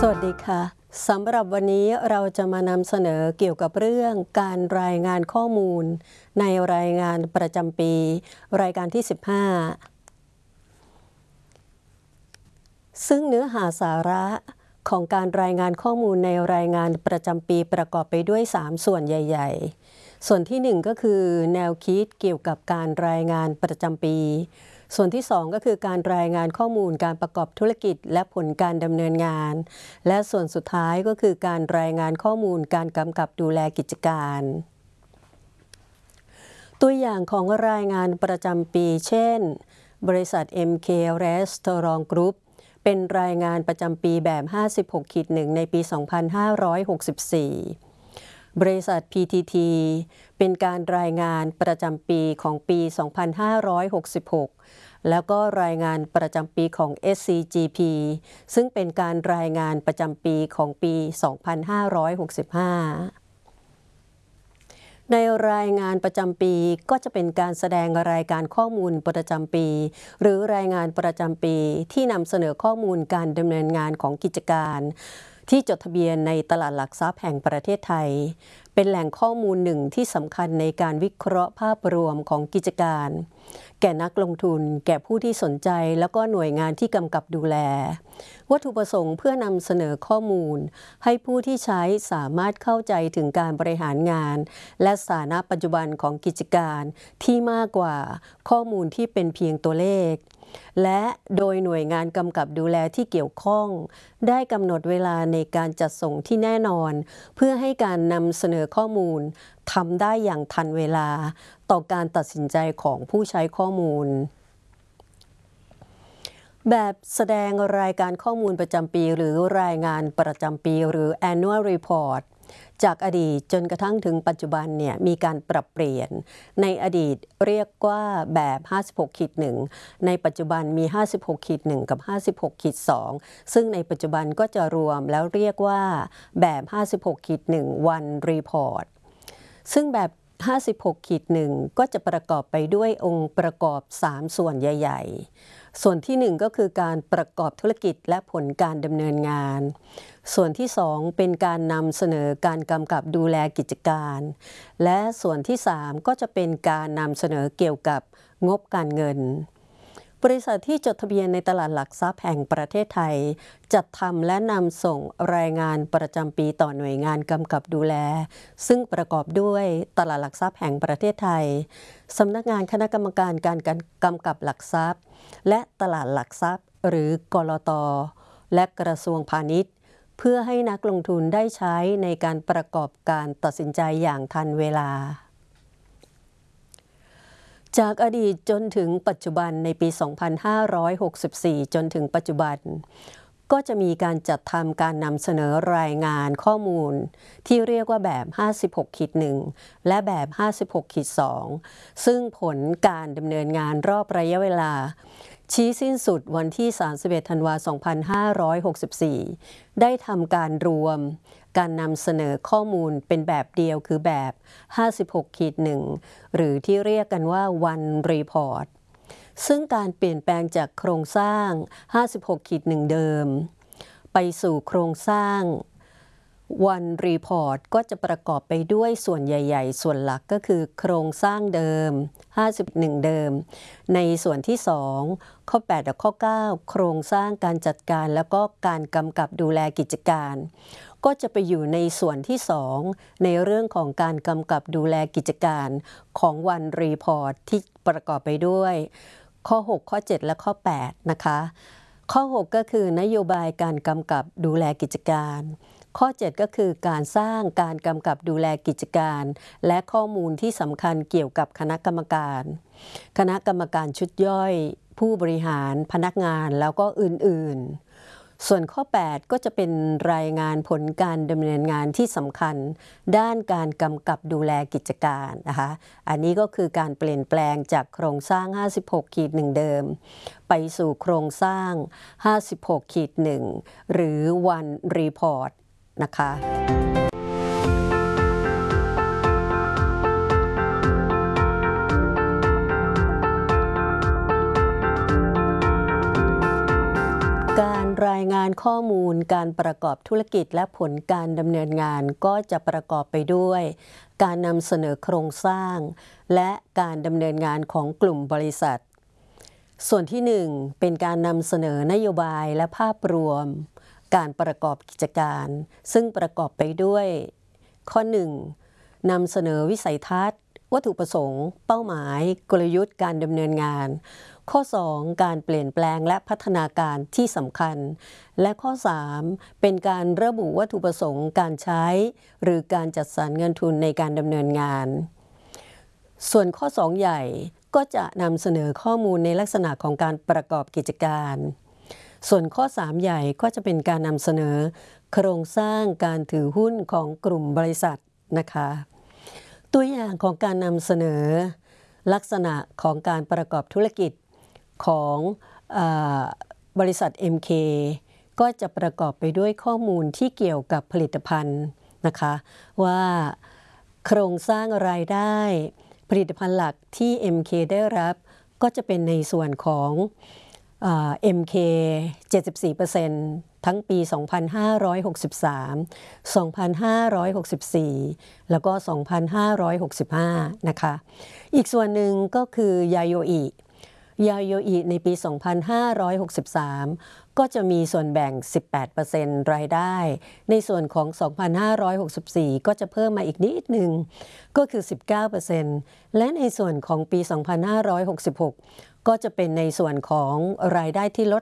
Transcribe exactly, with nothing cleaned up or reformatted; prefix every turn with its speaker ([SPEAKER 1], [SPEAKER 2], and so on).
[SPEAKER 1] สวัสดีค่ะสำหรับวันนี้เราจะมานำเสนอเกี่ยวกับเรื่องการรายงานข้อมูลในรายงานประจำปีรายการที่สิบห้าซึ่งเนื้อหาสาระของการรายงานข้อมูลในรายงานประจำปีประกอบไปด้วยสามส่วนใหญ่ๆส่วนที่หนึ่งก็คือแนวคิดเกี่ยวกับการรายงานประจำปีส่วนที่สองก็คือการรายงานข้อมูลการประกอบธุรกิจและผลการดำเนินงานและส่วนสุดท้ายก็คือการรายงานข้อมูลการกำกับดูแลกิจการตัวอย่างของรายงานประจำปีเช่นบริษัท เอ็ม เค Restaurant Group เป็นรายงานประจำปีแบบ ห้าสิบหก หนึ่ง ในปี สองพันห้าร้อยหกสิบสี่ บริษัท พี ที ที เป็นการรายงานประจำปีของปี สองพันห้าร้อยหกสิบหก แล้วก็รายงานประจำปีของ เอส ซี จี พี ซึ่งเป็นการรายงานประจำปีของปี สองพันห้าร้อยหกสิบห้า ในรายงานประจำปีก็จะเป็นการแสดงรายการข้อมูลประจำปีหรือรายงานประจำปีที่นำเสนอข้อมูลการดำเนินงานของกิจการที่จดทะเบียนในตลาดหลักทรัพย์แห่งประเทศไทยเป็นแหล่งข้อมูลหนึ่งที่สำคัญในการวิเคราะห์ภาพรวมของกิจการแก่นักลงทุนแก่ผู้ที่สนใจแล้วก็หน่วยงานที่กำกับดูแลวัตถุประสงค์เพื่อนำเสนอข้อมูลให้ผู้ที่ใช้สามารถเข้าใจถึงการบริหารงานและสถานะปัจจุบันของกิจการที่มากกว่าข้อมูลที่เป็นเพียงตัวเลขและโดยหน่วยงานกำกับดูแลที่เกี่ยวข้องได้กำหนดเวลาในการจัดส่งที่แน่นอนเพื่อให้การนำเสนอข้อมูลทำได้อย่างทันเวลาต่อการตัดสินใจของผู้ใช้ข้อมูลแบบแสดงรายการข้อมูลประจำปีหรือรายงานประจำปีหรือ Annual Report จากอดีตจนกระทั่งถึงปัจจุบันเนี่ยมีการปรับเปลี่ยนในอดีตเรียกว่าแบบ ห้าสิบหก หนึ่ง ในปัจจุบันมี ห้าสิบหก หนึ่ง กับ ห้าสิบหก สอง ซึ่งในปัจจุบันก็จะรวมแล้วเรียกว่าแบบ ห้าสิบหก หนึ่ง One Report ซึ่งแบบ ห้าสิบหก หนึ่ง ก็จะประกอบไปด้วยองค์ประกอบสามส่วนใหญ่ๆส่วนที่หนึ่งก็คือการประกอบธุรกิจและผลการดำเนินงานส่วนที่สองเป็นการนำเสนอการกำกับดูแลกิจการและส่วนที่สามก็จะเป็นการนำเสนอเกี่ยวกับงบการเงินบริษัทที่จดทะเบียนในตลาดหลักทรัพย์แห่งประเทศไทยจัดทำและนำส่งรายงานประจำปีต่อหน่วยงานกำกับดูแลซึ่งประกอบด้วยตลาดหลักทรัพย์แห่งประเทศไทยสำนักงานคณะกรรมการการกำกับหลักทรัพย์และตลาดหลักทรัพย์หรือกลต.และกระทรวงพาณิชย์เพื่อให้นักลงทุนได้ใช้ในการประกอบการตัดสินใจอย่างทันเวลาจากอดีตจนถึงปัจจุบันในปี สองพันห้าร้อยหกสิบสี่ จนถึงปัจจุบันก็จะมีการจัดทำการนำเสนอรายงานข้อมูลที่เรียกว่าแบบ ห้าสิบหก หนึ่ง และแบบ ห้าสิบหก สอง ซึ่งผลการดำเนินงานรอบระยะเวลาชี้สิ้นสุดวันที่ สามสิบเอ็ด ธันวาคม สองพันห้าร้อยหกสิบสี่ ได้ทำการรวมการนำเสนอข้อมูลเป็นแบบเดียวคือแบบ ห้าสิบหก หนึ่ง หรือที่เรียกกันว่า One Report ซึ่งการเปลี่ยนแปลงจากโครงสร้าง ห้าสิบหก หนึ่ง เดิมไปสู่โครงสร้าง One Report ก็จะประกอบไปด้วยส่วนใหญ่ๆส่วนหลักก็คือโครงสร้างเดิม ห้าสิบเอ็ด เดิมในส่วนที่สองข้อแปดและข้อเก้าโครงสร้างการจัดการแล้วก็การกำกับดูแลกิจการก็จะไปอยู่ในส่วนที่สองในเรื่องของการกำกับดูแลกิจการของ One Report ที่ประกอบไปด้วยข้อหกข้อเจ็ดและข้อแปดนะคะข้อหกก็คือนโยบายการกำกับดูแลกิจการข้อเจ็ดก็คือการสร้างการกำกับดูแลกิจการและข้อมูลที่สำคัญเกี่ยวกับคณะกรรมการคณะกรรมการชุดย่อยผู้บริหารพนักงานแล้วก็อื่นๆส่วนข้อแปดก็จะเป็นรายงานผลการดำเนินงานที่สำคัญด้านการกำกับดูแลกิจการนะคะอันนี้ก็คือการเปลี่ยนแปลงจากโครงสร้าง ห้าสิบหก หนึ่ง เดิมไปสู่โครงสร้าง ห้าสิบหก หนึ่ง หรือ One Reportนะคะการรายงานข้อมูลการประกอบธุรกิจและผลการดำเนินงานก็จะประกอบไปด้วยการนำเสนอโครงสร้างและการดำเนินงานของกลุ่มบริษัทส่วนที่หนึ่งเป็นการนำเสนอนโยบายและภาพรวมการประกอบกิจการซึ่งประกอบไปด้วยข้อหนึ่งนำเสนอวิสัยทัศน์วัตถุประสงค์เป้าหมายกลยุทธ์การดำเนินงานข้อสองการเปลี่ยนแปลงและพัฒนาการที่สำคัญและข้อสามเป็นการระบุวัตถุประสงค์การใช้หรือการจัดสรรเงินทุนในการดำเนินงานส่วนข้อสองใหญ่ก็จะนำเสนอข้อมูลในลักษณะของการประกอบกิจการส่วนข้อสามใหญ่ก็จะเป็นการนำเสนอโครงสร้างการถือหุ้นของกลุ่มบริษัทนะคะตัวอย่างของการนำเสนอลักษณะของการประกอบธุรกิจของเอ่อบริษัท เอ็ม เค ก็จะประกอบไปด้วยข้อมูลที่เกี่ยวกับผลิตภัณฑ์นะคะว่าโครงสร้างรายได้ผลิตภัณฑ์หลักที่ เอ็ม เค ได้รับก็จะเป็นในส่วนของเอ่อ เอ็ม เค เจ็ดสิบสี่เปอร์เซ็นต์ ทั้งปี สองพันห้าร้อยหกสิบสาม สองพันห้าร้อยหกสิบสี่ แล้วก็ สองพันห้าร้อยหกสิบห้า นะคะอีกส่วนหนึ่งก็คือยาโยอิยาโยอิในปี สองพันห้าร้อยหกสิบสาม ก็จะมีส่วนแบ่ง สิบแปดเปอร์เซ็นต์ รายได้ในส่วนของ สองพันห้าร้อยหกสิบสี่ ก็จะเพิ่มมาอีกนิดนึงก็คือ สิบเก้าเปอร์เซ็นต์ และในส่วนของปี สองพันห้าร้อยหกสิบหก ก็จะเป็นในส่วนของรายได้ที่ลด